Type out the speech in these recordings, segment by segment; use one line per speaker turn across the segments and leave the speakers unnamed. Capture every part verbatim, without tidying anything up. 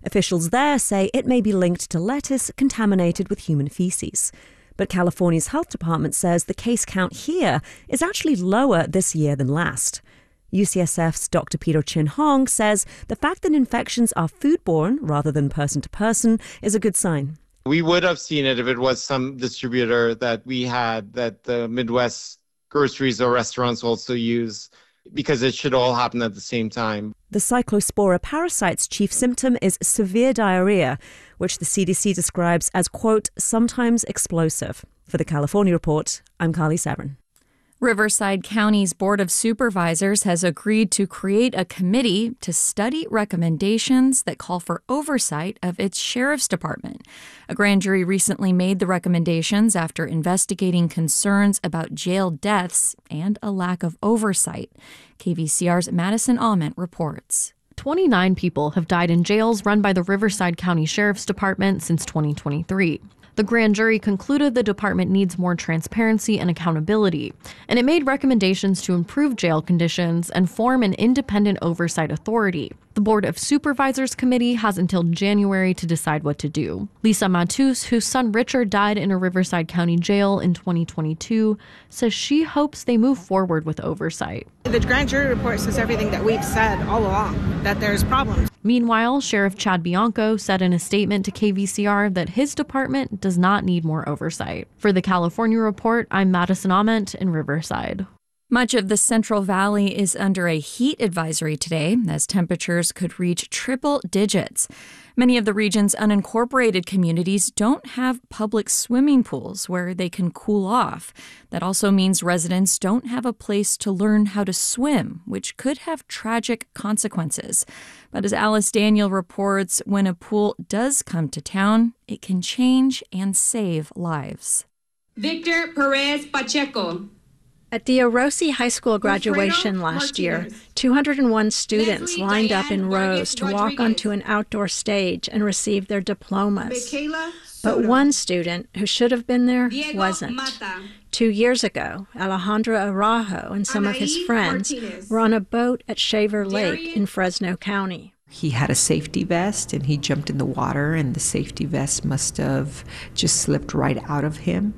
Officials there say it may be linked to lettuce contaminated with human feces. But California's health department says the case count here is actually lower this year than last. U C S F's Doctor Peter Chin Hong says the fact that infections are foodborne rather than person-to-person is a good sign.
We would have seen it if it was some distributor that we had that the Midwest groceries or restaurants also use, because it should all happen at the same time.
The Cyclospora parasite's chief symptom is severe diarrhea, which the C D C describes as, quote, sometimes explosive. For the California Report, I'm Carly Severin.
Riverside County's Board of Supervisors has agreed to create a committee to study recommendations that call for oversight of its sheriff's department. A grand jury recently made the recommendations after investigating concerns about jail deaths and a lack of oversight. K V C R's Madison Ament reports.
twenty-nine people have died in jails run by the Riverside County Sheriff's Department since twenty twenty-three. The grand jury concluded the department needs more transparency and accountability, and it made recommendations to improve jail conditions and form an independent oversight authority. The Board of Supervisors Committee has until January to decide what to do. Lisa Matus, whose son Richard died in a Riverside County jail in twenty twenty-two, says she hopes they move forward with oversight.
The grand jury report says everything that we've said all along, that there's problems.
Meanwhile, Sheriff Chad Bianco said in a statement to K V C R that his department does not need more oversight. For the California Report, I'm Madison Ament in Riverside.
Much of the Central Valley is under a heat advisory today, as temperatures could reach triple digits. Many of the region's unincorporated communities don't have public swimming pools where they can cool off. That also means residents don't have a place to learn how to swim, which could have tragic consequences. But as Alice Daniel reports, when a pool does come to town, it can change and save lives.
Victor Perez Pacheco.
At the Orosi High School graduation last year, two hundred one students lined up in rows to walk onto an outdoor stage and receive their diplomas. But one student who should have been there wasn't. Two years ago, Alejandro Araujo and some of his friends were on a boat at Shaver Lake in Fresno County.
He had a safety vest and he jumped in the water, and the safety vest must have just slipped right out of him,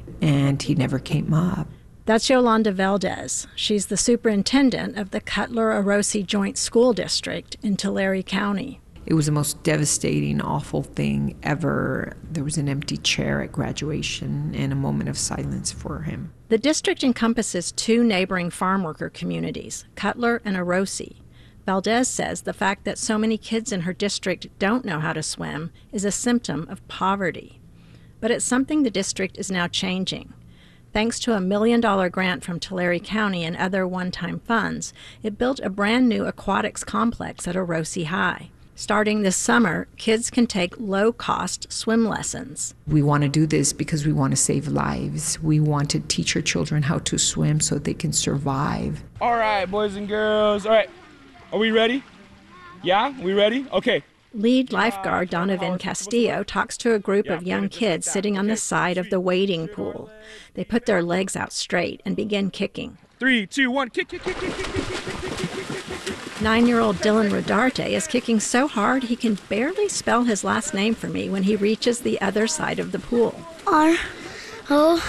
and he never came up.
That's Yolanda Valdez. She's the superintendent of the Cutler-Orosi Joint School District in Tulare County.
It was the most devastating, awful thing ever. There was an empty chair at graduation and a moment of silence for him.
The district encompasses two neighboring farm worker communities, Cutler and Orosi. Valdez says the fact that so many kids in her district don't know how to swim is a symptom of poverty. But it's something the district is now changing. Thanks to a million-dollar grant from Tulare County and other one-time funds, it built a brand-new aquatics complex at Orosi High. Starting this summer, kids can take low-cost swim lessons.
We want to do this because we want to save lives. We want to teach our children how to swim so they can survive.
All right, boys and girls. All right, are we ready? Yeah, we ready? Okay.
Lead lifeguard Donovan Castillo talks to a group of young kids sitting on the side of the wading pool. They put their legs out straight and begin kicking.
Three, two, one, kick, kick, kick, kick, kick, kick, kick, kick.
Nine-year-old Dylan Rodarte is kicking so hard he can barely spell his last name for me when he reaches the other side of the pool.
R O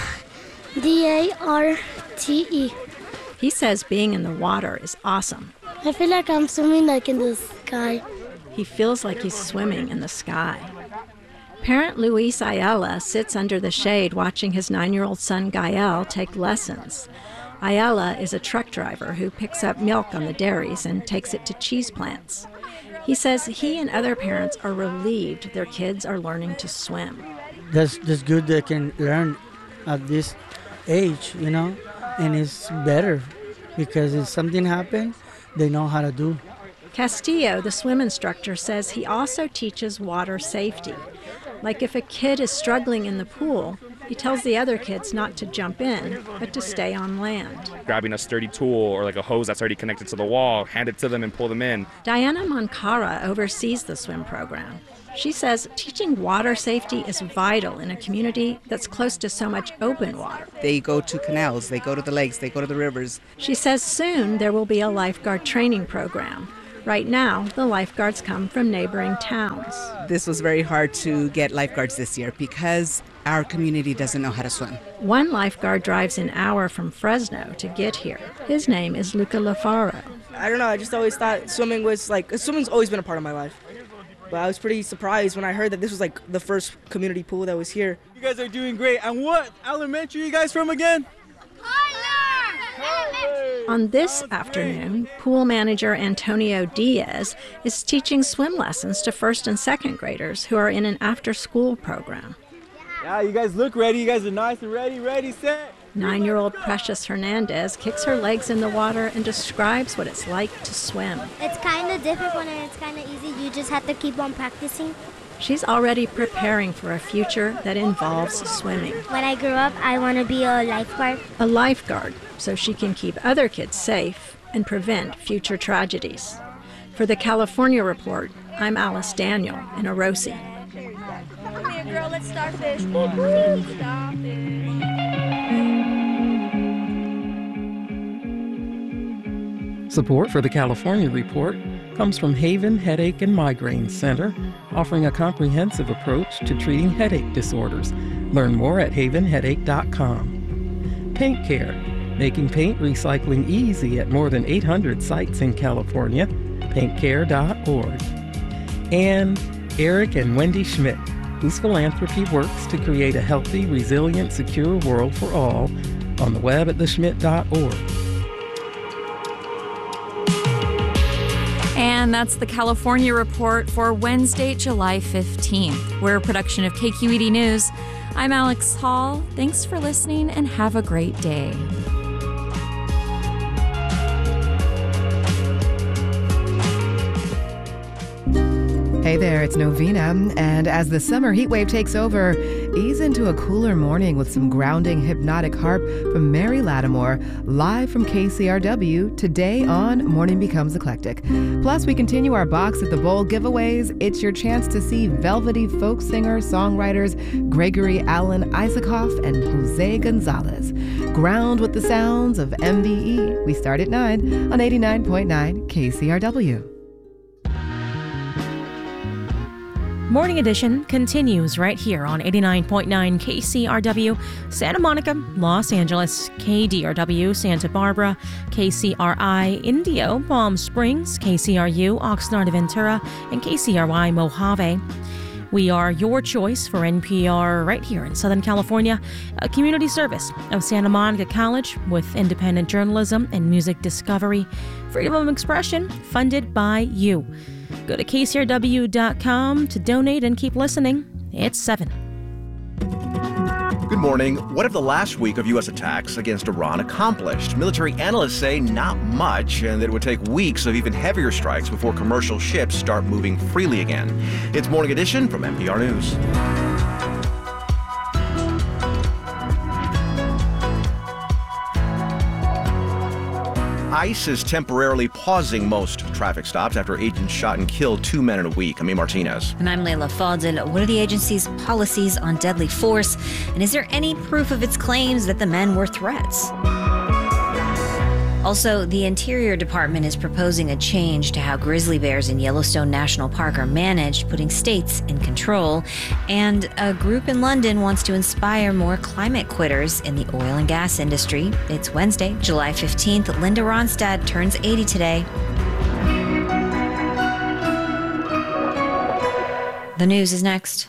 D A R T E.
He says being in the water is awesome.
I feel like I'm swimming like in the sky.
He feels like he's swimming in the sky. Parent Luis Ayala sits under the shade watching his nine-year-old son Gael take lessons. Ayala is a truck driver who picks up milk on the dairies and takes it to cheese plants. He says he and other parents are relieved their kids are learning to swim.
That's, that's good they can learn at this age, you know, and it's better because if something happens, they know how to do.
Castillo, the swim instructor, says he also teaches water safety. Like if a kid is struggling in the pool, he tells the other kids not to jump in, but to stay on land.
Grabbing a sturdy tool or like a hose that's already connected to the wall, hand it to them and pull them in.
Diana Moncara oversees the swim program. She says teaching water safety is vital in a community that's close to so much open water.
They go to canals, they go to the lakes, they go to the rivers.
She says soon there will be a lifeguard training program. Right now, the lifeguards come from neighboring towns.
This was very hard to get lifeguards this year because our community doesn't know how to swim.
One lifeguard drives an hour from Fresno to get here. His name is Luca Lafaro.
I don't know, I just always thought swimming was like, swimming's always been a part of my life. But I was pretty surprised when I heard that this was like the first community pool that was here.
You guys are doing great. And what elementary are you guys from again?
On this afternoon, pool manager Antonio Diaz is teaching swim lessons to first and second graders who are in an after-school program.
Yeah, you guys look ready. You guys are nice and ready, ready, set.
Nine-year-old Precious Hernandez kicks her legs in the water and describes what it's like to swim.
It's kind of difficult and it's kind of easy. You just have to keep on practicing.
She's already preparing for a future that involves swimming.
When I grow up, I want to be a lifeguard.
A lifeguard, so she can keep other kids safe and prevent future tragedies. For the California Report, I'm Alice Daniel in Orosi.
Come here, girl, let's starfish. Starfish.
Support for the California Report comes from Haven Headache and Migraine Center, offering a comprehensive approach to treating headache disorders. Learn more at haven headache dot com. Paint Care, making paint recycling easy at more than eight hundred sites in California. paint care dot org. And Eric and Wendy Schmidt, whose philanthropy works to create a healthy, resilient, secure world for all, on the web at the schmidt dot org.
And that's the California Report for Wednesday, July fifteenth. We're a production of K Q E D News. I'm Alex Hall. Thanks for listening and have a great day.
Hey there, it's Novena, and as the summer heat wave takes over, ease into a cooler morning with some grounding hypnotic harp from Mary Lattimore, live from K C R W, today on Morning Becomes Eclectic. Plus, we continue our Box at the Bowl giveaways. It's your chance to see velvety folk singer-songwriters Gregory Alan Isaacoff and Jose Gonzalez. Ground with the sounds of M B E. We start at nine on eighty-nine point nine K C R W.
Morning Edition continues right here on eighty-nine point nine K C R W, Santa Monica, Los Angeles, K D R W, Santa Barbara, K C R I, Indio, Palm Springs, K C R U, Oxnard, Ventura, and K C R Y, Mojave. We are your choice for N P R right here in Southern California, a community service of Santa Monica College with independent journalism and music discovery, freedom of expression, funded by you. Go to K C R W dot com to donate and keep listening. It's seven.
Good morning. What have the last week of U S attacks against Iran accomplished? Military analysts say not much, and that it would take weeks of even heavier strikes before commercial ships start moving freely again. It's Morning Edition from N P R News. ICE is temporarily pausing most traffic stops after agents shot and killed two men in a week. Amy Martinez.
And I'm Layla Fadel. What are the agency's policies on deadly force? And is there any proof of its claims that the men were threats? Also, the Interior Department is proposing a change to how grizzly bears in Yellowstone National Park are managed, putting states in control. And a group in London wants to inspire more climate quitters in the oil and gas industry. It's Wednesday, July fifteenth. Linda Ronstadt turns eighty today. The news is next.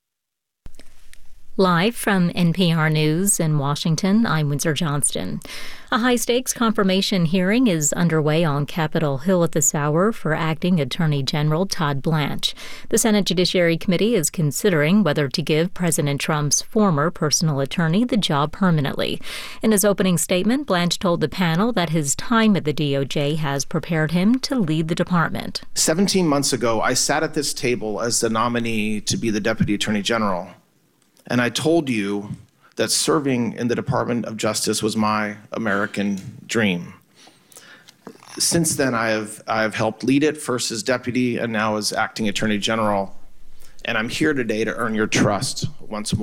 Live from N P R News in Washington, I'm Windsor Johnston. A high-stakes confirmation hearing is underway on Capitol Hill at this hour for Acting Attorney General Todd Blanche. The Senate Judiciary Committee is considering whether to give President Trump's former personal attorney the job permanently. In his opening statement, Blanche told the panel that his time at the D O J has prepared him to lead the department.
Seventeen months ago, I sat at this table as the nominee to be the Deputy Attorney General. And I told you that serving in the Department of Justice was my American dream. Since then, I have I have helped lead it, first as deputy and now as acting attorney general. And I'm here today to earn your trust once more.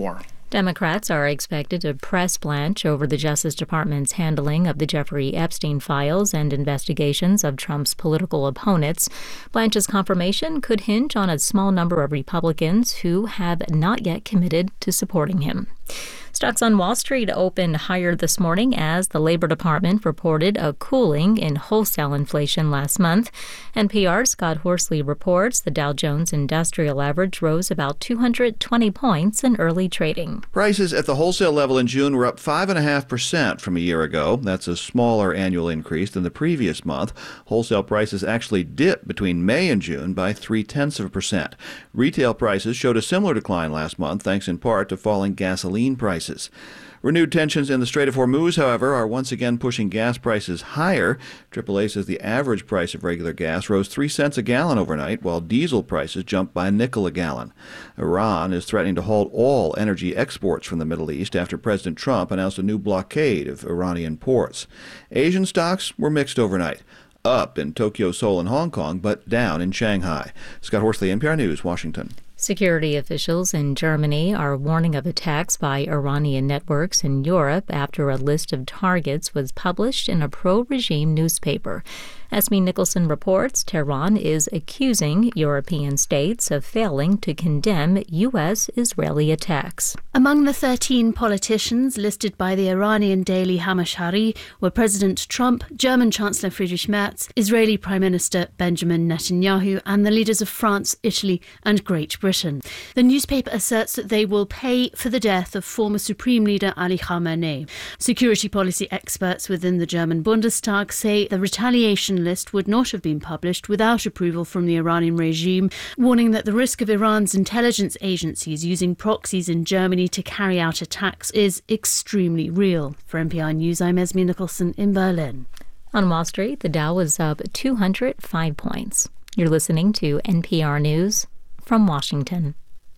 Democrats are expected to press Blanche over the Justice Department's handling of the Jeffrey Epstein files and investigations of Trump's political opponents. Blanche's confirmation could hinge on a small number of Republicans who have not yet committed to supporting him. Stocks on Wall Street opened higher this morning as the Labor Department reported a cooling in wholesale inflation last month. N P R's Scott Horsley reports the Dow Jones Industrial Average rose about two hundred twenty points in early trading.
Prices at the wholesale level in June were up five point five percent from a year ago. That's a smaller annual increase than the previous month. Wholesale prices actually dipped between May and June by three-tenths of a percent. Retail prices showed a similar decline last month, thanks in part to falling gasoline prices. Renewed tensions in the Strait of Hormuz, however, are once again pushing gas prices higher. triple A says the average price of regular gas rose three cents a gallon overnight, while diesel prices jumped by a nickel a gallon. Iran is threatening to halt all energy exports from the Middle East after President Trump announced a new blockade of Iranian ports. Asian stocks were mixed overnight. Up in Tokyo, Seoul, and Hong Kong, but down in Shanghai. Scott Horsley, N P R News, Washington.
Security officials in Germany are warning of attacks by Iranian networks in Europe after a list of targets was published in a pro-regime newspaper. Esme Nicholson reports Tehran is accusing European states of failing to condemn U S-Israeli attacks.
Among the thirteen politicians listed by the Iranian daily Hamashari were President Trump, German Chancellor Friedrich Merz, Israeli Prime Minister Benjamin Netanyahu, and the leaders of France, Italy, and Great Britain. The newspaper asserts that they will pay for the death of former Supreme Leader Ali Khamenei. Security policy experts within the German Bundestag say the retaliation list would not have been published without approval from the Iranian regime, warning that the risk of Iran's intelligence agencies using proxies in Germany to carry out attacks is extremely real. For N P R News, I'm Esme Nicholson in Berlin.
On Wall Street, the Dow was up two hundred five points. You're listening to N P R News from Washington.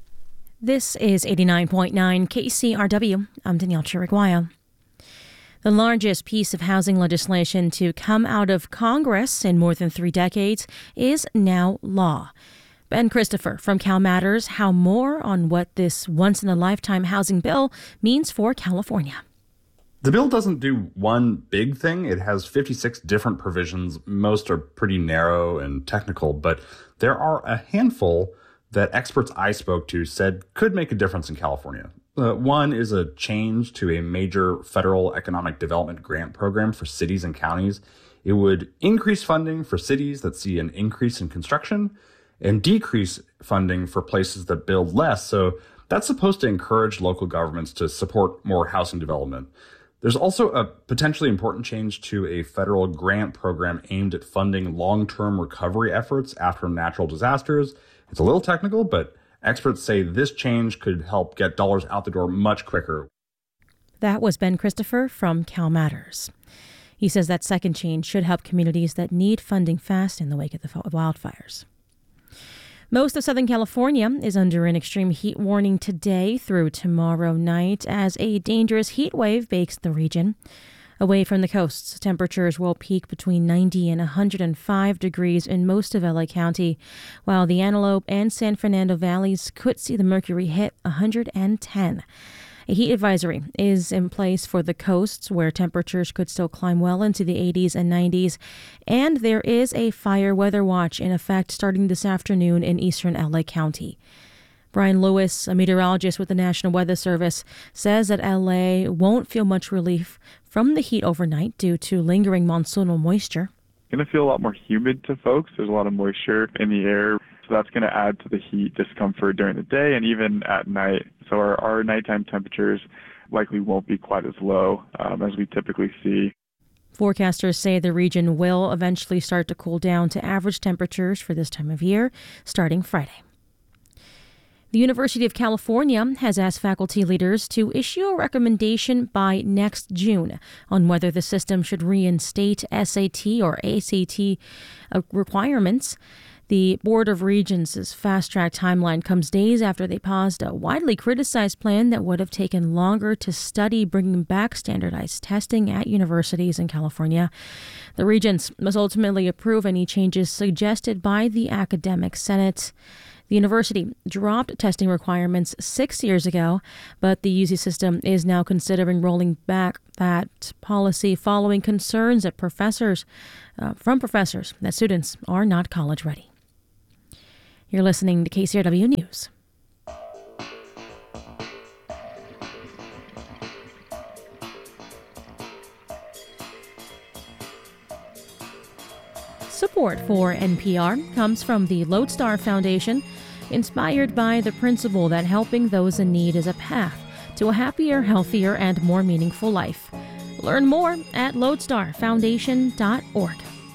This is eighty-nine point nine K C R W. I'm Danielle Chiriguaya. The largest piece of housing legislation to come out of Congress in more than three decades is now law. Ben Christopher from Cal Matters, how more on what this once-in-a-lifetime housing bill means for California.
The bill doesn't do one big thing. It has fifty-six different provisions. Most are pretty narrow and technical, but there are a handful that experts I spoke to said could make a difference in California. Uh, one is a change to a major federal economic development grant program for cities and counties. It would increase funding for cities that see an increase in construction and decrease funding for places that build less. So that's supposed to encourage local governments to support more housing development. There's also a potentially important change to a federal grant program aimed at funding long-term recovery efforts after natural disasters. It's a little technical, but experts say this change could help get dollars out the door much quicker.
That was Ben Christopher from Cal Matters. He says that second change should help communities that need funding fast in the wake of the wildfires. Most of Southern California is under an extreme heat warning today through tomorrow night as a dangerous heat wave bakes the region. Away from the coasts, temperatures will peak between ninety and one hundred five degrees in most of L A County, while the Antelope and San Fernando valleys could see the mercury hit one hundred ten. A heat advisory is in place for the coasts, where temperatures could still climb well into the eighties and nineties, and there is a fire weather watch in effect starting this afternoon in eastern L A County. Brian Lewis, a meteorologist with the National Weather Service, says that L A won't feel much relief from the heat overnight due to lingering monsoonal moisture.
Going to feel a lot more humid to folks. There's a lot of moisture in the air, so that's going to add to the heat discomfort during the day and even at night. So our, our nighttime temperatures likely won't be quite as low um, as we typically see.
Forecasters say the region will eventually start to cool down to average temperatures for this time of year, starting Friday. The University of California has asked faculty leaders to issue a recommendation by next June on whether the system should reinstate S A T or A C T requirements. The Board of Regents' fast-track timeline comes days after they paused a widely criticized plan that would have taken longer to study bringing back standardized testing at universities in California. The Regents must ultimately approve any changes suggested by the Academic Senate. The university dropped testing requirements six years ago, but the U Z system is now considering rolling back that policy following concerns that professors, uh, from professors that students are not college ready. You're listening to K C R W News. Support for N P R comes from the Lodestar Foundation, inspired by the principle that helping those in need is a path to a happier, healthier, and more meaningful life. Learn more at lodestar foundation dot org.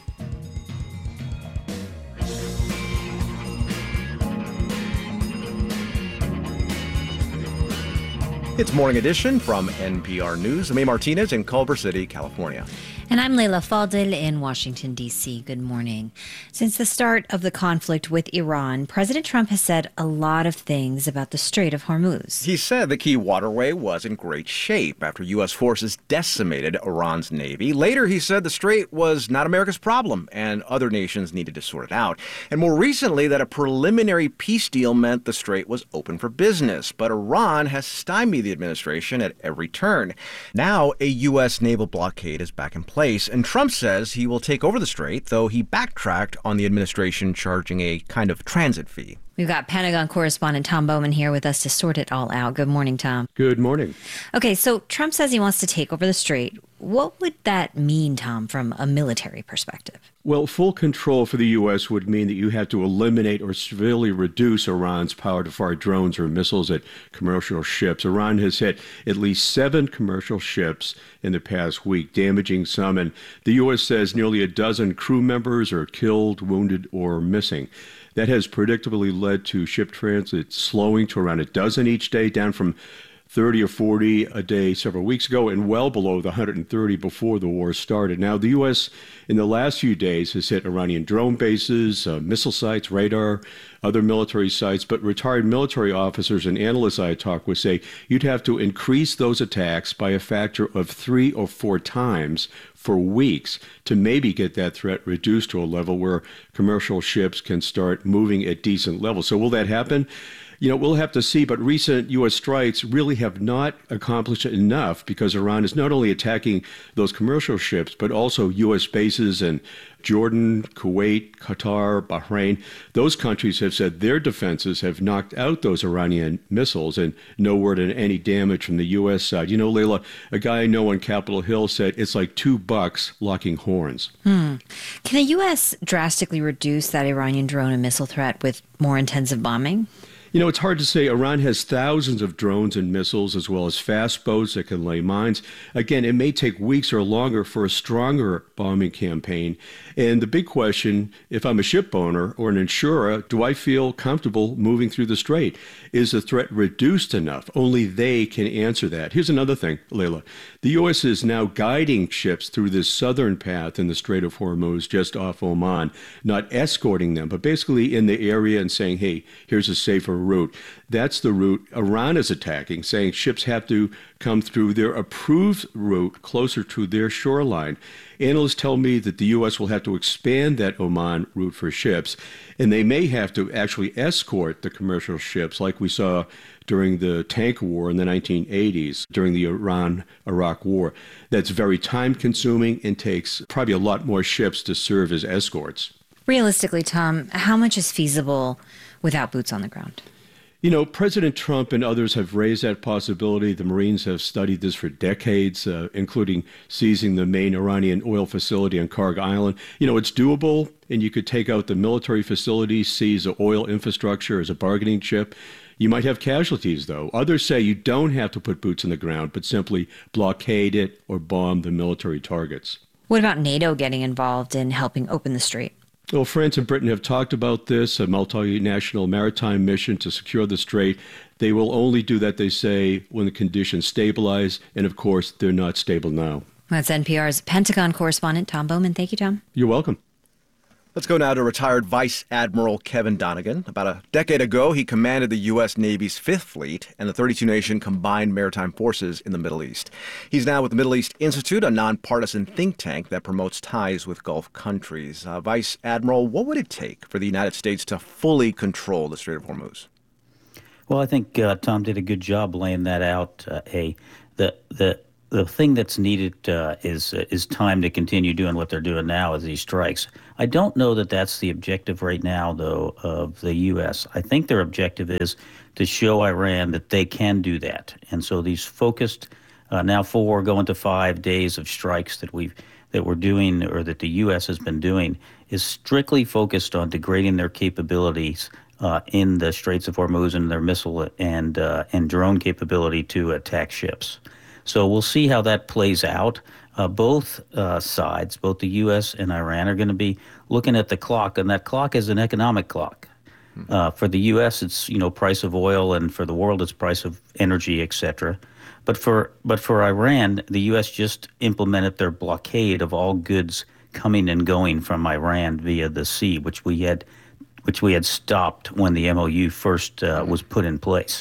It's Morning Edition from N P R News. I'm A. Martinez in Culver City, California.
And I'm Leila Fadel in Washington, D C. Good morning. Since the start of the conflict with Iran, President Trump has said a lot of things about the Strait of Hormuz.
He said the key waterway was in great shape after U S forces decimated Iran's navy. Later, he said the strait was not America's problem and other nations needed to sort it out. And more recently, that a preliminary peace deal meant the strait was open for business. But Iran has stymied the administration at every turn. Now, a U S naval blockade is back in place. place, and Trump says he will take over the strait, though he backtracked on the administration charging a kind of transit fee.
We've got Pentagon correspondent Tom Bowman here with us to sort it all out. Good morning, Tom.
Good morning.
Okay, so Trump says he wants to take over the strait. What would that mean, Tom, from a military perspective?
Well, full control for the U S would mean that you have to eliminate or severely reduce Iran's power to fire drones or missiles at commercial ships. Iran has hit at least seven commercial ships in the past week, damaging some, and the U S says nearly a dozen crew members are killed, wounded, or missing. That has predictably led to ship transit slowing to around a dozen each day, down from thirty or forty a day several weeks ago, and well below the one hundred thirty before the war started. Now, the U S in the last few days has hit Iranian drone bases, uh, missile sites, radar, other military sites, but retired military officers and analysts I talked with say you'd have to increase those attacks by a factor of three or four times for weeks to maybe get that threat reduced to a level where commercial ships can start moving at decent levels. So will that happen? You know, we'll have to see, but recent U S strikes really have not accomplished enough because Iran is not only attacking those commercial ships, but also U S bases in Jordan, Kuwait, Qatar, Bahrain. Those countries have said their defenses have knocked out those Iranian missiles, and no word on any damage from the U S side. You know, Leila, a guy I know on Capitol Hill said it's like two bucks locking horns.
Hmm. Can the U S drastically reduce that Iranian drone and missile threat with more intensive bombing?
You know, it's hard to say. Iran has thousands of drones and missiles, as well as fast boats that can lay mines. Again, it may take weeks or longer for a stronger bombing campaign. And the big question, if I'm a ship owner or an insurer, do I feel comfortable moving through the strait? Is the threat reduced enough? Only they can answer that. Here's another thing, Leila. The U S is now guiding ships through this southern path in the Strait of Hormuz, just off Oman, not escorting them, but basically in the area and saying, hey, here's a safer route. That's the route Iran is attacking, saying ships have to come through their approved route closer to their shoreline. Analysts tell me that the U S will have to expand that Oman route for ships, and they may have to actually escort the commercial ships like we saw during the tank war in the nineteen eighties, during the Iran-Iraq war. That's very time-consuming and takes probably a lot more ships to serve as escorts.
Realistically, Tom, how much is feasible without boots on the ground?
You know, President Trump and others have raised that possibility. The Marines have studied this for decades, uh, including seizing the main Iranian oil facility on Karg Island. You know, it's doable, and you could take out the military facilities, seize the oil infrastructure as a bargaining chip. You might have casualties, though. Others say you don't have to put boots in the ground, but simply blockade it or bomb the military targets.
What about NATO getting involved in helping open the strait?
Well, France and Britain have talked about this, a multinational maritime mission to secure the strait. They will only do that, they say, when the conditions stabilize. And of course, they're not stable now.
That's N P R's Pentagon correspondent, Tom Bowman. Thank you, Tom.
You're welcome.
Let's go now to retired Vice Admiral Kevin Donegan. About a decade ago, he commanded the U S. Navy's Fifth Fleet and the thirty-two nation Combined Maritime Forces in the Middle East. He's now with the Middle East Institute, a nonpartisan think tank that promotes ties with Gulf countries. Uh, Vice Admiral, what would it take for the United States to fully control the Strait of Hormuz?
Well, I think uh, Tom did a good job laying that out. Uh, a the the the thing that's needed uh, is uh, is time to continue doing what they're doing now as these strikes. I don't know that that's the objective right now, though, of the U S. I think their objective is to show Iran that they can do that. And so these focused, uh, now four going to five days of strikes that we've that we're doing, or that the U S has been doing, is strictly focused on degrading their capabilities uh, in the Straits of Hormuz and their missile and uh, and drone capability to attack ships. So we'll see how that plays out. Uh, both uh, sides, both the U S and Iran, are going to be looking at the clock, and that clock is an economic clock. Uh, for the U S, it's, you know, price of oil, and for the world, it's price of energy, et cetera. But for but for Iran, the U S just implemented their blockade of all goods coming and going from Iran via the sea, which we had which we had stopped when the M O U first uh, was put in place.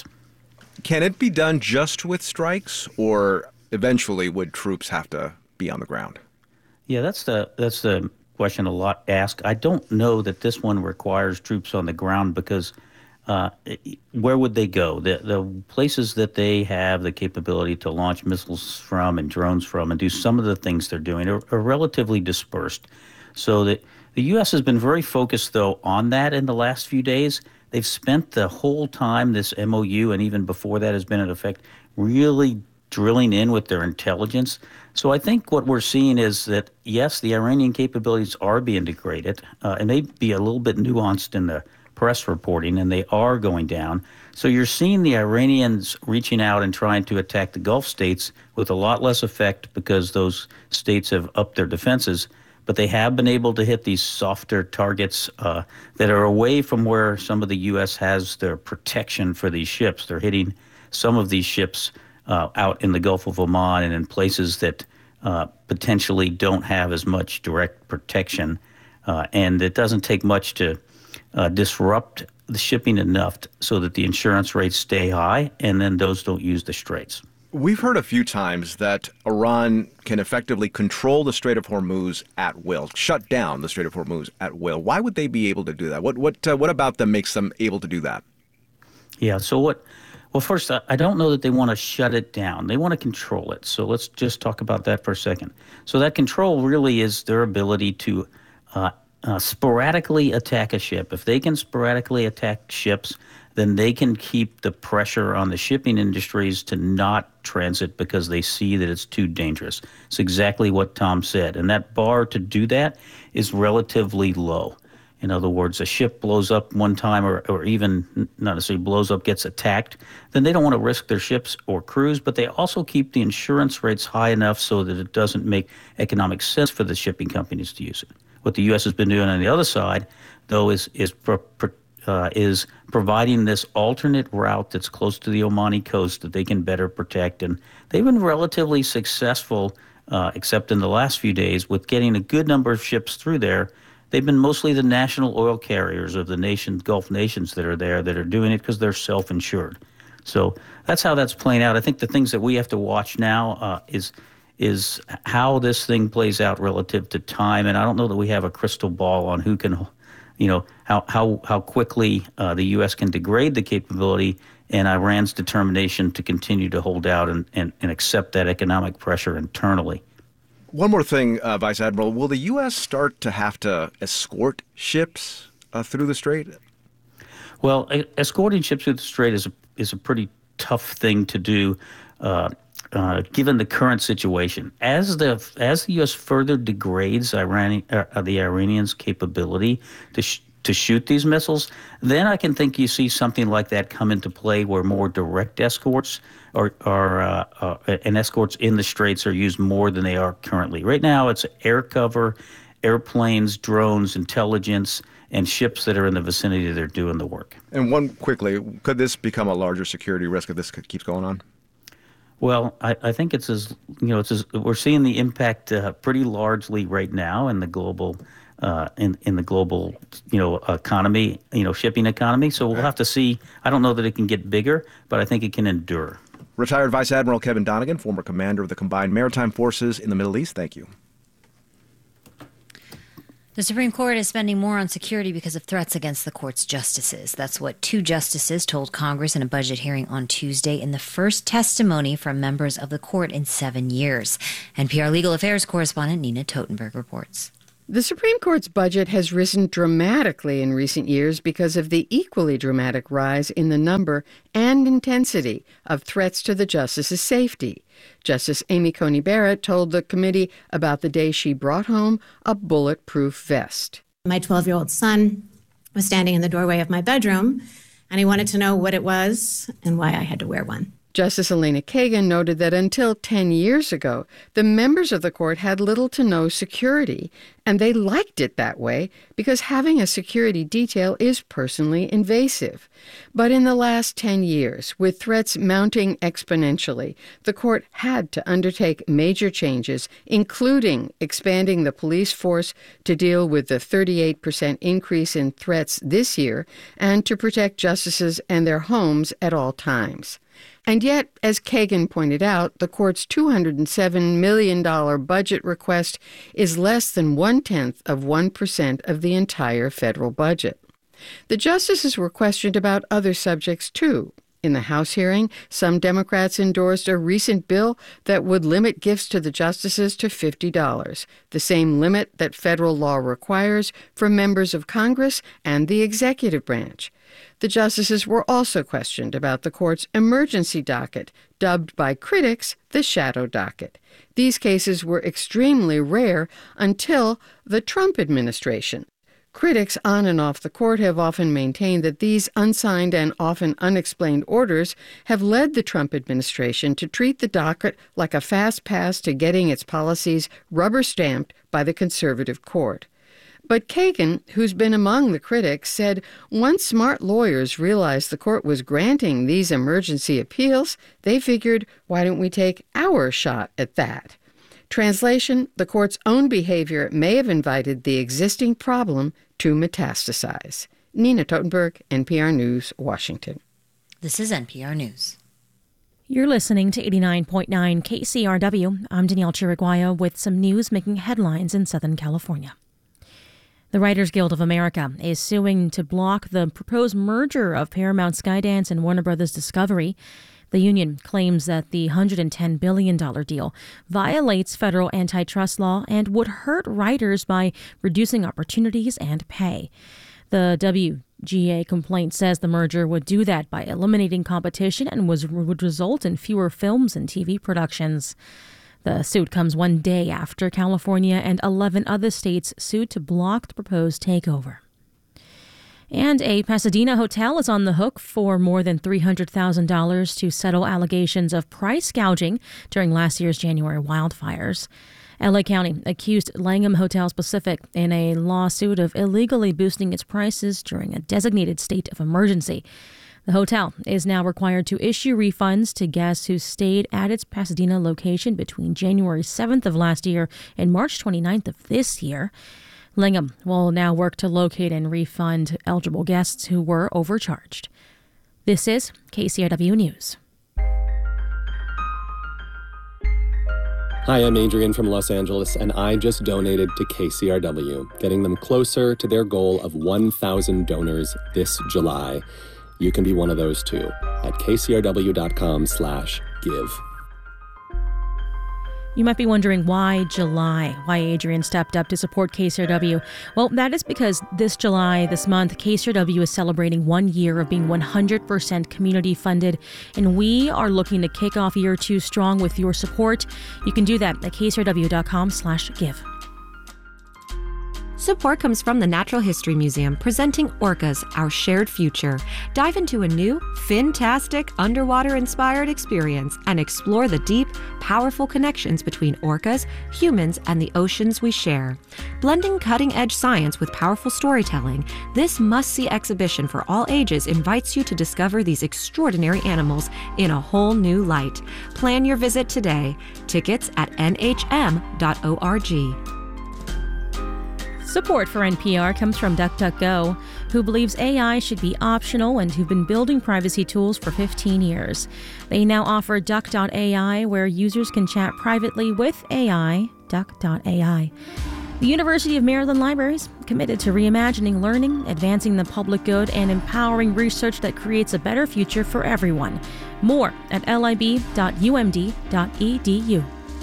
Can it be done just with strikes, or eventually would troops have to be on the ground?
Yeah, that's the that's the question a lot asked. I don't know that this one requires troops on the ground, because uh, where would they go? The the places that they have the capability to launch missiles from and drones from and do some of the things they're doing are, are relatively dispersed. So that the U S has been very focused, though, on that in the last few days. They've spent the whole time this M O U, and even before that has been in effect, really drilling in with their intelligence. So I think what we're seeing is that, yes, the Iranian capabilities are being degraded. Uh, it may be a little bit nuanced in the press reporting, and they are going down. So you're seeing the Iranians reaching out and trying to attack the Gulf states with a lot less effect, because those states have upped their defenses. But they have been able to hit these softer targets uh, that are away from where some of the U S has their protection for these ships. They're hitting some of these ships uh, out in the Gulf of Oman and in places that uh, potentially don't have as much direct protection. Uh, and it doesn't take much to uh, disrupt the shipping enough t- so that the insurance rates stay high, and then those don't use the straits.
We've heard a few times that Iran can effectively control the Strait of Hormuz at will, shut down the Strait of Hormuz at will. Why would they be able to do that? What what uh, what about them makes them able to do that?
Yeah, so what? Well, first, I don't know that they want to shut it down. They want to control it. So let's just talk about that for a second. So that control really is their ability to uh, uh, sporadically attack a ship. If they can sporadically attack ships, then they can keep the pressure on the shipping industries to not transit because they see that it's too dangerous. It's exactly what Tom said. And that bar to do that is relatively low. In other words, a ship blows up one time, or, or even not necessarily blows up, gets attacked, then they don't want to risk their ships or crews, but they also keep the insurance rates high enough so that it doesn't make economic sense for the shipping companies to use it. What the U S has been doing on the other side, though, is is pro, pro, uh, is providing this alternate route that's close to the Omani coast that they can better protect. And they've been relatively successful, uh, except in the last few days, with getting a good number of ships through there. They've been mostly the national oil carriers of the nation, Gulf nations that are there that are doing it because they're self-insured. So that's how that's playing out. I think the things that we have to watch now uh, is is how this thing plays out relative to time. And I don't know that we have a crystal ball on who can, you know, how how how quickly uh, the U S can degrade the capability, and Iran's determination to continue to hold out and, and, and accept that economic pressure internally.
One more thing, uh, Vice Admiral. Will the U S start to have to escort ships uh, through the strait?
Well, escorting ships through the strait is a, is a pretty tough thing to do, uh, uh, given the current situation. As the as the U S further degrades Iran, uh, the Iranians' capability to sh- to shoot these missiles, then I can think you see something like that come into play, where more direct escorts or, or uh, uh, and escorts in the straits are used more than they are currently. Right now, it's air cover, airplanes, drones, intelligence, and ships that are in the vicinity that are doing the work.
And one quickly, could this become a larger security risk if this keeps going on?
Well, I, I think it's as, you know, it's as, we're seeing the impact uh, pretty largely right now in the global uh, in in the global, you know, economy, you know, shipping economy. So we'll have to see. I don't know that it can get bigger, but I think it can endure.
Retired Vice Admiral Kevin Donegan, former commander of the Combined Maritime Forces in the Middle East. Thank you.
The Supreme Court is spending more on security because of threats against the court's justices. That's what two justices told Congress in a budget hearing on Tuesday in the first testimony from members of the court in seven years. N P R Legal Affairs correspondent Nina Totenberg reports.
The Supreme Court's budget has risen dramatically in recent years because of the equally dramatic rise in the number and intensity of threats to the justices' safety. Justice Amy Coney Barrett told the committee about the day she brought home a bulletproof vest.
My twelve-year-old son was standing in the doorway of my bedroom, and he wanted to know what it was and why I had to wear one.
Justice Elena Kagan noted that until ten years ago, the members of the court had little to no security, and they liked it that way because having a security detail is personally invasive. But in the last ten years, with threats mounting exponentially, the court had to undertake major changes, including expanding the police force to deal with the thirty-eight percent increase in threats this year and to protect justices and their homes at all times. And yet, as Kagan pointed out, the court's two hundred seven million dollars budget request is less than one-tenth of one percent of the entire federal budget. The justices were questioned about other subjects, too. In the House hearing, some Democrats endorsed a recent bill that would limit gifts to the justices to fifty dollars, the same limit that federal law requires for members of Congress and the executive branch. The justices were also questioned about the court's emergency docket, dubbed by critics the shadow docket. These cases were extremely rare until the Trump administration. Critics on and off the court have often maintained that these unsigned and often unexplained orders have led the Trump administration to treat the docket like a fast pass to getting its policies rubber-stamped by the conservative court. But Kagan, who's been among the critics, said once smart lawyers realized the court was granting these emergency appeals, they figured, why don't we take our shot at that? Translation, the court's own behavior may have invited the existing problem to metastasize. Nina Totenberg, N P R News, Washington.
This is N P R News.
You're listening to eighty-nine point nine K C R W. I'm Danielle Chiriguaya with some news making headlines in Southern California. The Writers Guild of America is suing to block the proposed merger of Paramount Skydance and Warner Brothers Discovery. The union claims that the one hundred ten billion dollars deal violates federal antitrust law and would hurt writers by reducing opportunities and pay. The W G A complaint says the merger would do that by eliminating competition and was, would result in fewer films and T V productions. The suit comes one day after California and eleven other states sued to block the proposed takeover. And a Pasadena hotel is on the hook for more than three hundred thousand dollars to settle allegations of price gouging during last year's January wildfires. L A County accused Langham Hotels Pacific in a lawsuit of illegally boosting its prices during a designated state of emergency. The hotel is now required to issue refunds to guests who stayed at its Pasadena location between January seventh of last year and March twenty-ninth of this year. Langham will now work to locate and refund eligible guests who were overcharged. This is K C R W News.
Hi, I'm Adrian from Los Angeles, and I just donated to K C R W, getting them closer to their goal of one thousand donors this July. You can be one of those too at kcrw.com slash give.
You might be wondering why July, why Adrian stepped up to support K C R W. Well, that is because this July, this month, K C R W is celebrating one year of being one hundred percent community funded, and we are looking to kick off year two strong with your support. You can do that at kcrw.com slash give.
Support comes from the Natural History Museum, presenting Orcas, Our Shared Future. Dive into a new, fantastic, underwater-inspired experience and explore the deep, powerful connections between orcas, humans, and the oceans we share. Blending cutting-edge science with powerful storytelling, this must-see exhibition for all ages invites you to discover these extraordinary animals in a whole new light. Plan your visit today. Tickets at n h m dot org.
Support for N P R comes from DuckDuckGo, who believes A I should be optional and who've been building privacy tools for fifteen years. They now offer Duck dot A I, where users can chat privately with A I, Duck dot A I. The University of Maryland Libraries, committed to reimagining learning, advancing the public good, and empowering research that creates a better future for everyone. More at lib dot u m d dot e d u.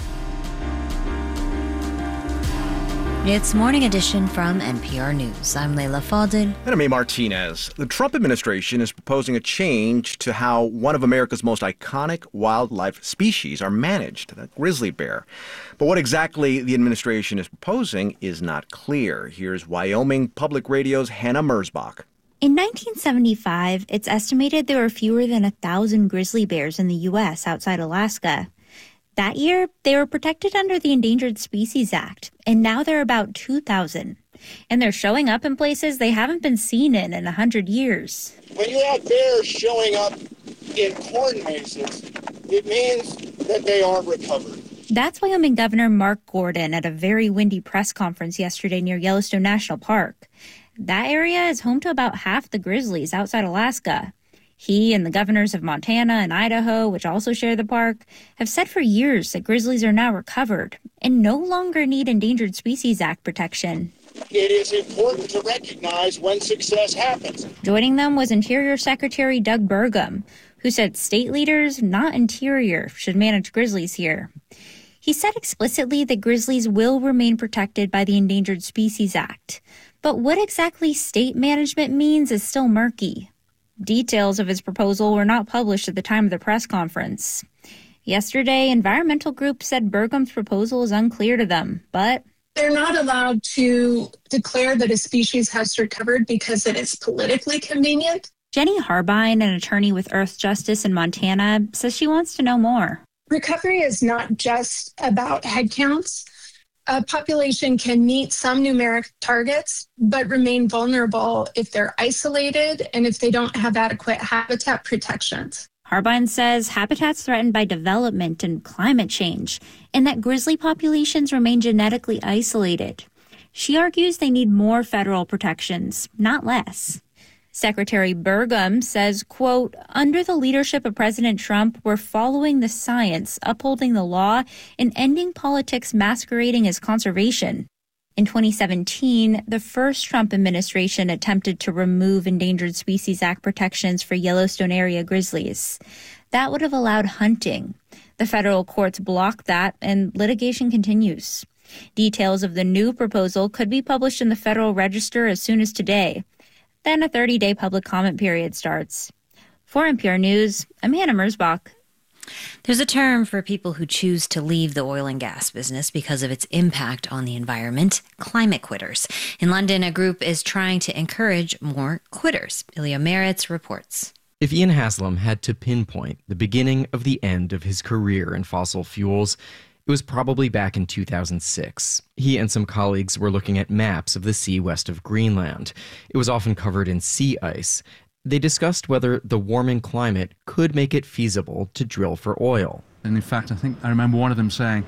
It's Morning Edition from N P R News. I'm Leila Fadel.
And I'm A. Martinez. The Trump administration is proposing a change to how one of America's most iconic wildlife species are managed, the grizzly bear. But what exactly the administration is proposing is not clear. Here's Wyoming Public Radio's Hannah Merzbach.
In nineteen seventy-five, it's estimated there were fewer than a thousand grizzly bears in the U S outside Alaska. That year, they were protected under the Endangered Species Act, and now there are about two thousand. And they're showing up in places they haven't been seen in in one hundred years.
When you have bears showing up in corn mazes, it means that they are recovered.
That's Wyoming Governor Mark Gordon at a very windy press conference yesterday near Yellowstone National Park. That area is home to about half the grizzlies outside Alaska. He and the governors of Montana and Idaho, which also share the park, have said for years that grizzlies are now recovered and no longer need Endangered Species Act protection.
It is important to recognize when success happens.
Joining them was Interior Secretary Doug Burgum, who said state leaders, not Interior, should manage grizzlies here. He said explicitly that grizzlies will remain protected by the Endangered Species Act. But what exactly state management means is still murky. Details of his proposal were not published at the time of the press conference. Yesterday, environmental groups said Burgum's proposal is unclear to them, but
they're not allowed to declare that a species has recovered because it is politically convenient.
Jenny Harbine, an attorney with Earth Justice in Montana, says she wants to know more.
Recovery is not just about headcounts. A population can meet some numeric targets, but remain vulnerable if they're isolated and if they don't have adequate habitat protections.
Harbine says habitats threatened by development and climate change, and that grizzly populations remain genetically isolated. She argues they need more federal protections, not less. Secretary Burgum says, quote, under the leadership of President Trump, we're following the science, upholding the law, and ending politics masquerading as conservation. In twenty seventeen, the first Trump administration attempted to remove Endangered Species Act protections for Yellowstone area grizzlies. That would have allowed hunting. The federal courts blocked that, and litigation continues. Details of the new proposal could be published in the Federal Register as soon as today. Then a thirty-day public comment period starts. For N P R News, I'm Hannah Merzbach.
There's a term for people who choose to leave the oil and gas business because of its impact on the environment, climate quitters. In London, a group is trying to encourage more quitters. Ilya Meritz reports.
If Ian Haslam had to pinpoint the beginning of the end of his career in fossil fuels, it was probably back in two thousand six. He and some colleagues were looking at maps of the sea west of Greenland. It was often covered in sea ice. They discussed whether the warming climate could make it feasible to drill for oil.
And in fact, I think I remember one of them saying,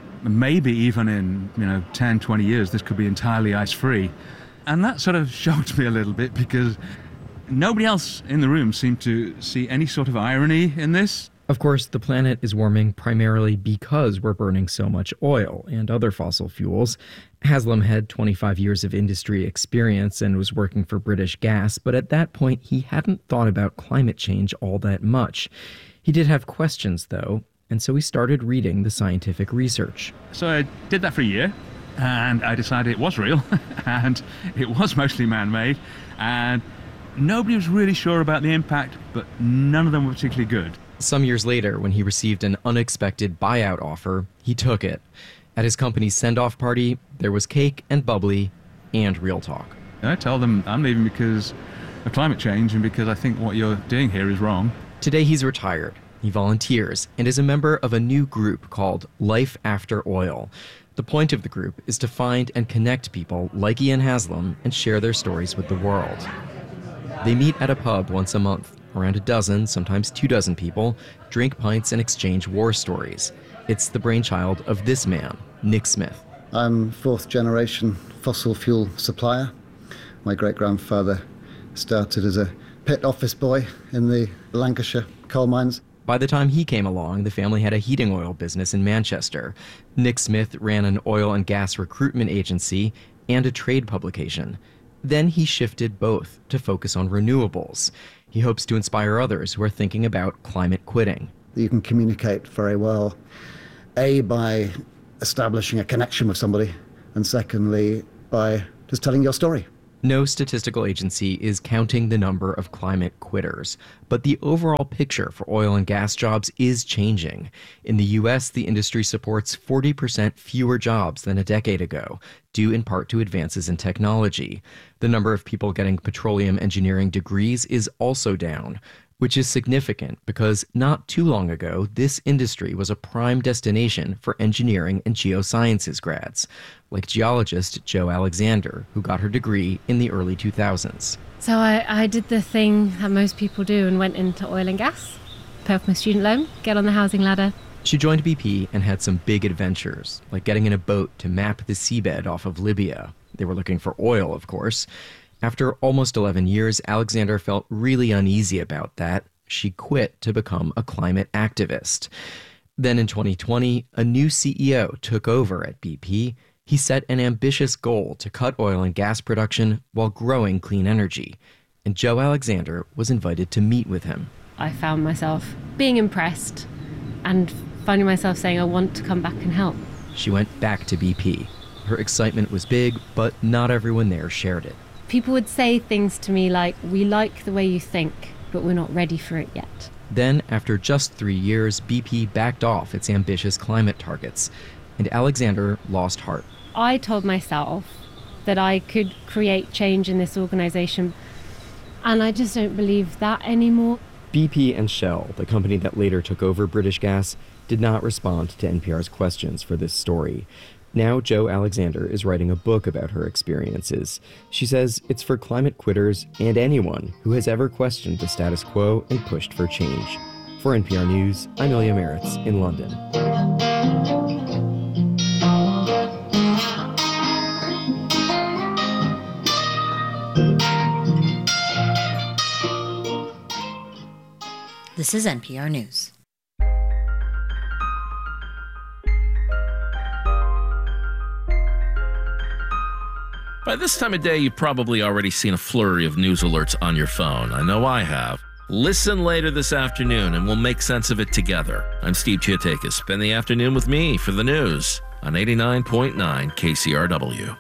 maybe even in, you know, ten, twenty years, this could be entirely ice-free. And that sort of shocked me a little bit because nobody else in the room seemed to see any sort of irony in this.
Of course, the planet is warming primarily because we're burning so much oil and other fossil fuels. Haslam had twenty-five years of industry experience and was working for British Gas, but at that point, he hadn't thought about climate change all that much. He did have questions, though, and so he started reading the scientific research.
So I did that for a year, and I decided it was real, and it was mostly man-made, and nobody was really sure about the impact, but none of them were particularly good.
Some years later, when he received an unexpected buyout offer, he took it. At his company's send-off party, there was cake and bubbly and real talk.
I tell them I'm leaving because of climate change and because I think what you're doing here is wrong.
Today he's retired. He volunteers and is a member of a new group called Life After Oil. The point of the group is to find and connect people like Ian Haslam and share their stories with the world. They meet at a pub once a month. Around a dozen, sometimes two dozen people, drink pints and exchange war stories. It's the brainchild of this man, Nick Smith.
I'm fourth generation fossil fuel supplier. My great-grandfather started as a pit office boy in the Lancashire coal mines.
By the time he came along, the family had a heating oil business in Manchester. Nick Smith ran an oil and gas recruitment agency and a trade publication. Then he shifted both to focus on renewables. He hopes to inspire others who are thinking about climate quitting.
You can communicate very well, A, by establishing a connection with somebody, and secondly, by just telling your story.
No statistical agency is counting the number of climate quitters, but the overall picture for oil and gas jobs is changing. In the U S, the industry supports forty percent fewer jobs than a decade ago, due in part to advances in technology. The number of people getting petroleum engineering degrees is also down, which is significant because not too long ago, this industry was a prime destination for engineering and geosciences grads, like geologist Jo Alexander, who got her degree in the early two thousands.
So I, I did the thing that most people do and went into oil and gas, pay off my student loan, get on the housing ladder.
She joined B P and had some big adventures, like getting in a boat to map the seabed off of Libya. They were looking for oil, of course. After almost eleven years, Alexander felt really uneasy about that. She quit to become a climate activist. Then in twenty twenty, a new C E O took over at B P. He set an ambitious goal to cut oil and gas production while growing clean energy. And Jo Alexander was invited to meet with him.
I found myself being impressed and finding myself saying, I want to come back and help.
She went back to B P. Her excitement was big, but not everyone there shared it.
People would say things to me like, we like the way you think, but we're not ready for it yet.
Then, after just three years, B P backed off its ambitious climate targets, and Alexander lost heart.
I told myself that I could create change in this organization, and I just don't believe that anymore.
B P and Shell, the company that later took over British Gas, did not respond to N P R's questions for this story. Now Jo Alexander is writing a book about her experiences. She says it's for climate quitters and anyone who has ever questioned the status quo and pushed for change. For N P R News, I'm Ilya Meritz in London.
This is N P R News.
By this time of day, you've probably already seen a flurry of news alerts on your phone. I know I have. Listen later this afternoon and we'll make sense of it together. I'm Steve Chiotakis. Spend the afternoon with me for the news on eighty-nine point nine K C R W.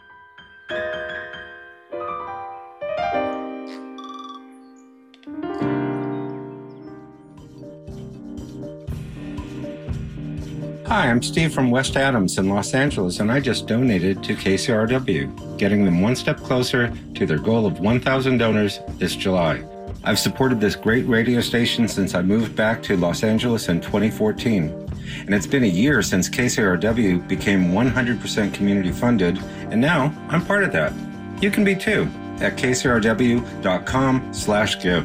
Hi, I'm Steve from West Adams in Los Angeles, and I just donated to K C R W, getting them one step closer to their goal of one thousand donors this July. I've supported this great radio station since I moved back to Los Angeles in twenty fourteen, and it's been a year since K C R W became one hundred percent community funded, and now I'm part of that. You can be too at k c r w dot com slash give.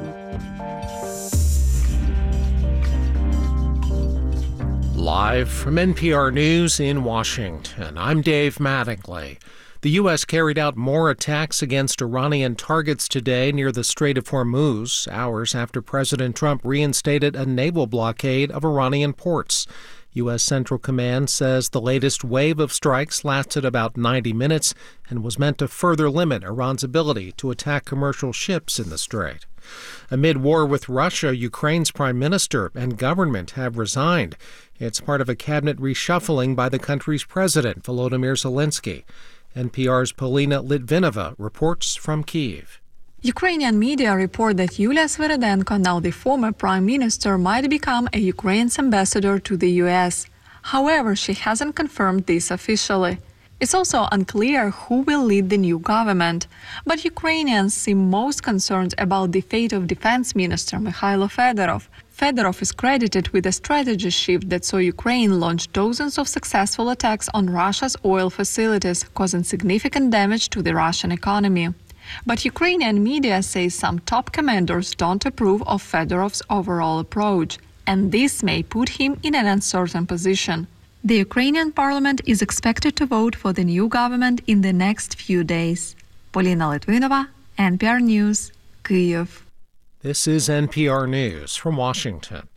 Live from N P R News in Washington, I'm Dave Mattingly. The U S carried out more attacks against Iranian targets today near the Strait of Hormuz, hours after President Trump reinstated a naval blockade of Iranian ports. U S Central Command says the latest wave of strikes lasted about ninety minutes and was meant to further limit Iran's ability to attack commercial ships in the strait. Amid war with Russia, Ukraine's prime minister and government have resigned. It's part of a cabinet reshuffling by the country's president, Volodymyr Zelensky. N P R's Polina Litvinova reports from Kyiv.
Ukrainian media report that Yulia Sviridenko, now the former prime minister, might become a Ukraine's ambassador to the U S. However, she hasn't confirmed this officially. It's also unclear who will lead the new government. But Ukrainians seem most concerned about the fate of Defense Minister Mikhailo Fedorov. Fedorov is credited with a strategy shift that saw Ukraine launch dozens of successful attacks on Russia's oil facilities, causing significant damage to the Russian economy. But Ukrainian media say some top commanders don't approve of Fedorov's overall approach, and this may put him in an uncertain position. The Ukrainian parliament is expected to vote for the new government in the next few days. Polina Litvinova, N P R News, Kyiv.
This is N P R News from Washington.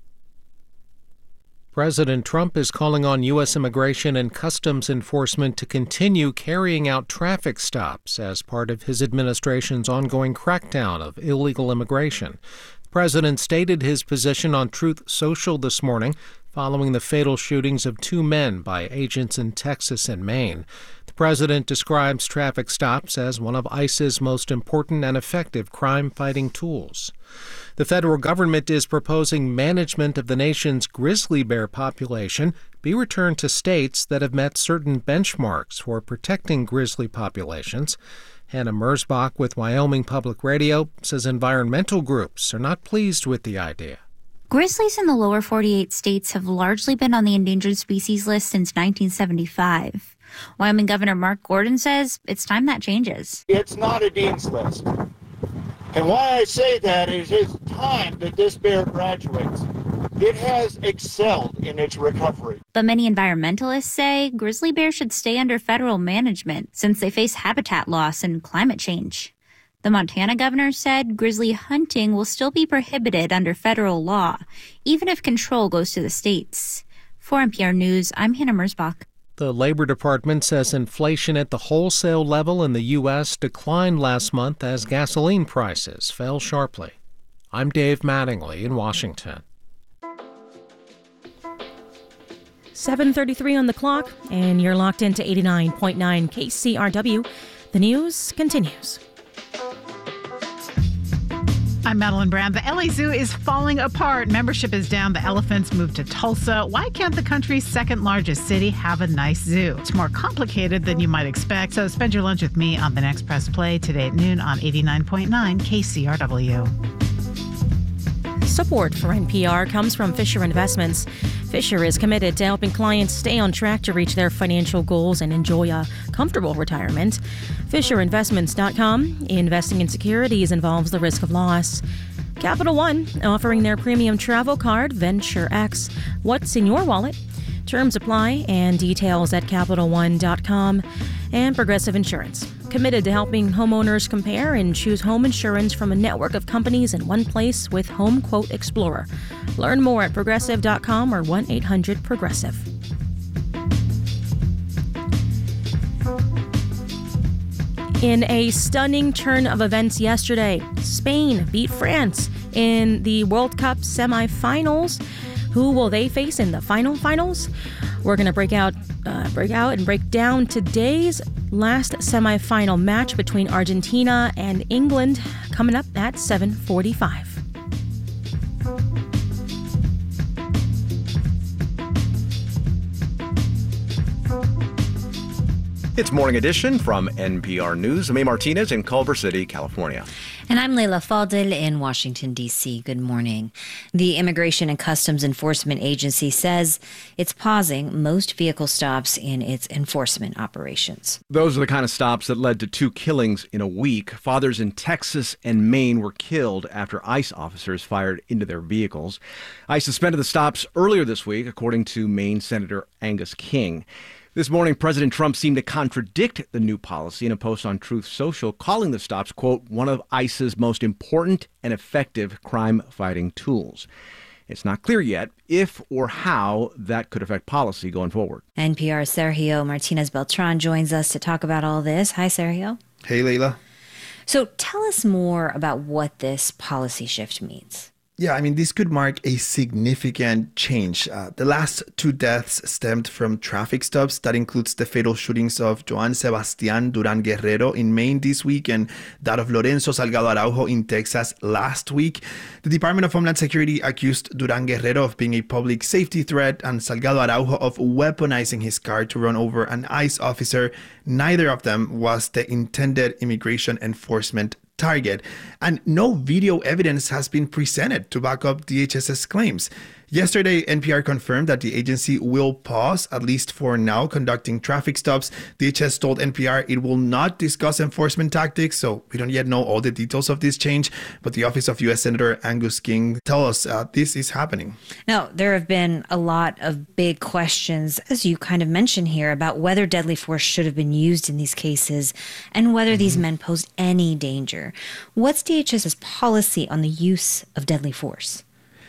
President Trump is calling on U S Immigration and Customs Enforcement to continue carrying out traffic stops as part of his administration's ongoing crackdown of illegal immigration. The president stated his position on Truth Social this morning following the fatal shootings of two men by agents in Texas and Maine. The president describes traffic stops as one of ICE's most important and effective crime-fighting tools. The federal government is proposing management of the nation's grizzly bear population be returned to states that have met certain benchmarks for protecting grizzly populations. Hannah Merzbach with Wyoming Public Radio says environmental groups are not pleased with the idea.
Grizzlies in the lower forty-eight states have largely been on the endangered species list since nineteen seventy-five. Wyoming Governor Mark Gordon says it's time that changes.
It's not a dean's list. And why I say that is it's time that this bear graduates. It has excelled in its recovery.
But many environmentalists say grizzly bears should stay under federal management since they face habitat loss and climate change. The Montana governor said grizzly hunting will still be prohibited under federal law, even if control goes to the states. For N P R News, I'm Hannah Merzbach.
The Labor Department says inflation at the wholesale level in the U S declined last month as gasoline prices fell sharply. I'm Dave Mattingly in Washington.
seven thirty-three on the clock, and you're locked into eighty-nine point nine K C R W. The news continues.
I'm Madeline Brown. The L A Zoo is falling apart. Membership is down. The elephants moved to Tulsa. Why can't the country's second largest city have a nice zoo? It's more complicated than you might expect. So spend your lunch with me on the next Press Play today at noon on eighty-nine point nine K C R W.
Support for N P R comes from Fisher Investments. Fisher is committed to helping clients stay on track to reach their financial goals and enjoy a comfortable retirement. Fisher Investments dot com. Investing in securities involves the risk of loss. Capital One, offering their premium travel card, Venture X. What's in your wallet? Terms apply and details at Capital One dot com. And Progressive Insurance, committed to helping homeowners compare and choose home insurance from a network of companies in one place with Home Quote Explorer. Learn more at Progressive dot com or one eight hundred Progressive. In a stunning turn of events yesterday, Spain beat France in the World Cup semifinals. Who will they face in the final finals? We're going to break out, uh, break out and break down today's last semifinal match between Argentina and England coming up at seven forty-five.
It's Morning Edition from N P R News. I'm A. Martinez in Culver City, California.
And I'm Leila Fadel in Washington, D C. Good morning. The Immigration and Customs Enforcement Agency says it's pausing most vehicle stops in its enforcement operations.
Those are the kind of stops that led to two killings in a week. Fathers in Texas and Maine were killed after ICE officers fired into their vehicles. ICE suspended the stops earlier this week, according to Maine Senator Angus King. This morning, President Trump seemed to contradict the new policy in a post on Truth Social, calling the stops, quote, one of ICE's most important and effective crime-fighting tools. It's not clear yet if or how that could affect policy going forward.
N P R's Sergio Martinez Beltran joins us to talk about all this. Hi, Sergio.
Hey, Leila.
So tell us more about what this policy shift means.
Yeah, I mean, this could mark a significant change. Uh, the last two deaths stemmed from traffic stops. That includes the fatal shootings of Joan Sebastián Durán Guerrero in Maine this week and that of Lorenzo Salgado Araujo in Texas last week. The Department of Homeland Security accused Durán Guerrero of being a public safety threat and Salgado Araujo of weaponizing his car to run over an ICE officer. Neither of them was the intended immigration enforcement target, and no video evidence has been presented to back up D H S's claims. Yesterday, N P R confirmed that the agency will pause, at least for now, conducting traffic stops. D H S told N P R it will not discuss enforcement tactics, so we don't yet know all the details of this change. But the office of U S Senator Angus King tells us uh, this is happening.
Now, there have been a lot of big questions, as you kind of mentioned here, about whether deadly force should have been used in these cases and whether mm-hmm. these men posed any danger. What's DHS's policy on the use of deadly force?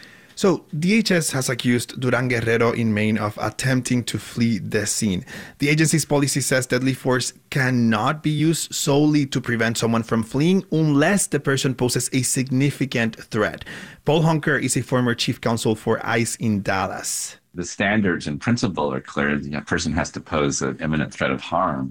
So D H S has accused Duran Guerrero in Maine of attempting to flee the scene. The agency's policy says deadly force cannot be used solely to prevent someone from fleeing unless the person poses a significant threat. Paul Hunker is a former chief counsel for ICE in Dallas.
The standards and principle are clear. The person has to pose an imminent threat of harm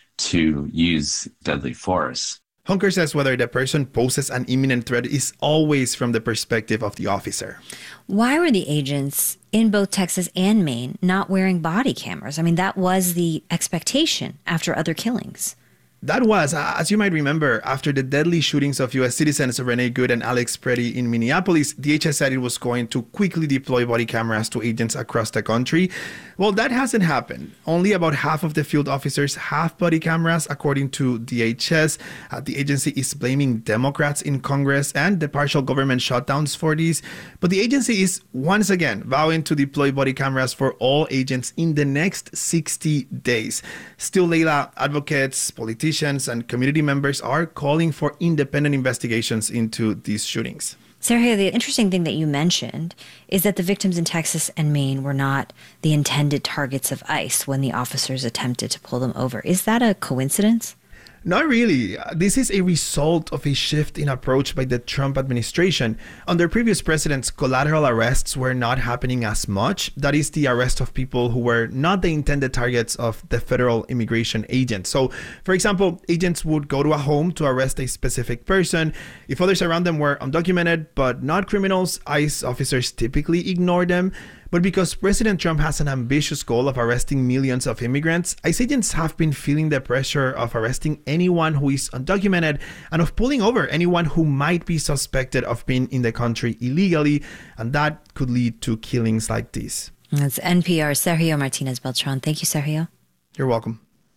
to use deadly force.
Hunker says whether the person poses an imminent threat is always from the perspective of the officer.
Why were the agents in both Texas and Maine not wearing body cameras? I mean, that was the expectation after other killings.
That was, as you might remember, after the deadly shootings of U S citizens Renee Good and Alex Preddy in Minneapolis, D H S said it was going to quickly deploy body cameras to agents across the country. Well, that hasn't happened. Only about half of the field officers have body cameras, according to D H S. Uh, the agency is blaming Democrats in Congress and the partial government shutdowns for this. But the agency is once again vowing to deploy body cameras for all agents in the next sixty days. Still, Leila, advocates, politicians, and community members are calling for independent investigations into these shootings.
Sergio, the interesting thing that you mentioned is that the victims in Texas and Maine were not the intended targets of ICE when the officers attempted to pull them over. Is that a coincidence?
Not really. This is a result of a shift in approach by the Trump administration. Under previous presidents, collateral arrests were not happening as much. That is the arrest of people who were not the intended targets of the federal immigration agents. So, for example, agents would go to a home to arrest a specific person. If others around them were undocumented but not criminals, ICE officers typically ignore them. But because President Trump has an ambitious goal of arresting millions of immigrants, ICE agents have been feeling the pressure of arresting anyone who is undocumented and of pulling over anyone who might be suspected of being in the country illegally, and that could lead to killings like this.
That's N P R's Sergio Martinez Beltran. Thank you, Sergio.
You're welcome.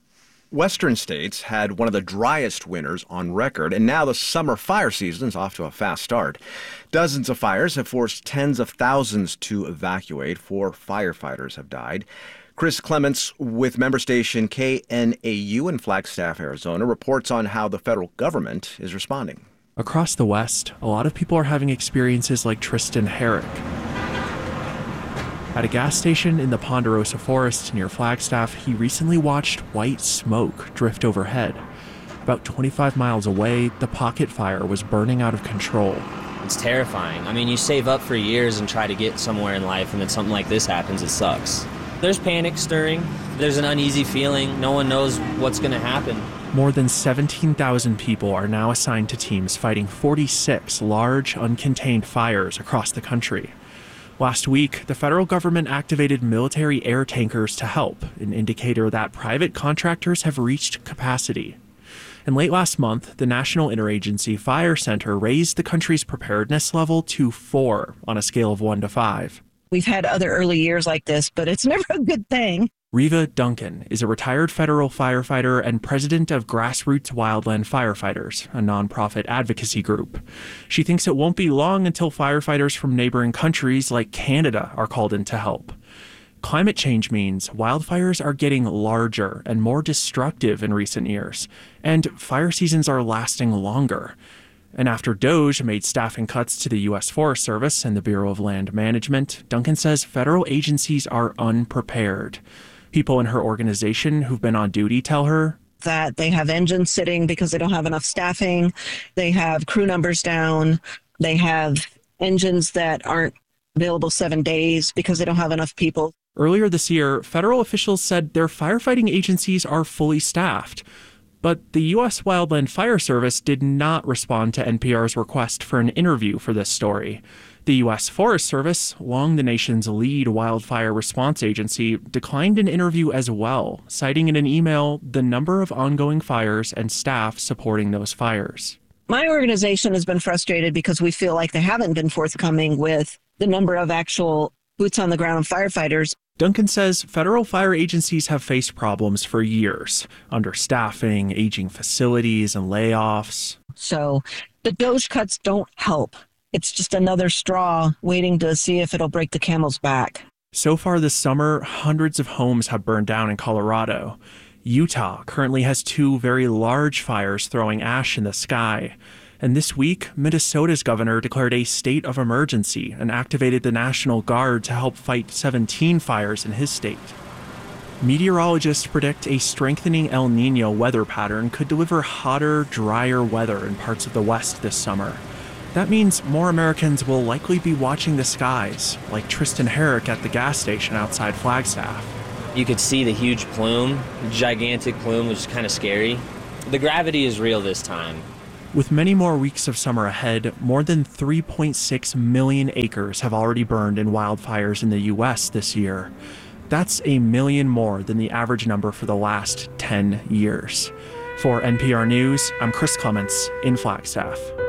Western states had one of the driest winters on record, and now the summer fire season is off to a fast start. Dozens of fires have forced tens of thousands to evacuate. Four firefighters have died. Chris Clements with member station K N A U in Flagstaff, Arizona, reports on how the federal government is responding.
Across the West, a lot of people are having experiences like Tristan Herrick. At a gas station in the Ponderosa Forest near Flagstaff, he recently watched white smoke drift overhead. About twenty-five miles away, the pocket fire was burning out of control.
It's terrifying. I mean, you save up for years and try to get somewhere in life, and then something like this happens, it sucks. There's panic stirring. There's an uneasy feeling. No one knows what's going to happen.
More than seventeen thousand people are now assigned to teams fighting forty-six large, uncontained fires across the country. Last week, the federal government activated military air tankers to help, an indicator that private contractors have reached capacity. And late last month, the National Interagency Fire Center raised the country's preparedness level to four on a scale of one to five.
We've had other early years like this, but it's never a good thing.
Riva Duncan is a retired federal firefighter and president of Grassroots Wildland Firefighters, a nonprofit advocacy group. She thinks it won't be long until firefighters from neighboring countries like Canada are called in to help. Climate change means wildfires are getting larger and more destructive in recent years, and fire seasons are lasting longer. And after DOGE made staffing cuts to the U S Forest Service and the Bureau of Land Management, Duncan says federal agencies are unprepared. People in her organization who've been on duty tell her
that they have engines sitting because they don't have enough staffing. They have crew numbers down. They have engines that aren't available seven days because they don't have enough people.
Earlier this year, federal officials said their firefighting agencies are fully staffed. But the U S Wildland Fire Service did not respond to N P R's request for an interview for this story. The U S Forest Service, long the nation's lead wildfire response agency, declined an interview as well, citing in an email the number of ongoing fires and staff supporting those fires.
My organization has been frustrated because we feel like they haven't been forthcoming with the number of actual boots on the ground firefighters.
Duncan says federal fire agencies have faced problems for years, understaffing, aging facilities, and layoffs.
So the DOJ cuts don't help. It's just another straw waiting to see if it'll break the camel's back.
So far this summer, hundreds of homes have burned down in Colorado. Utah currently has two very large fires throwing ash in the sky. And this week, Minnesota's governor declared a state of emergency and activated the National Guard to help fight seventeen fires in his state. Meteorologists predict a strengthening El Nino weather pattern could deliver hotter, drier weather in parts of the West this summer. That means more Americans will likely be watching the skies, like Tristan Herrick at the gas station outside Flagstaff.
You could see the huge plume, gigantic plume, which is kind of scary. The gravity is real this time.
With many more weeks of summer ahead, more than three point six million acres have already burned in wildfires in the U S this year. That's a million more than the average number for the last ten years. For N P R News, I'm Chris Clements in Flagstaff.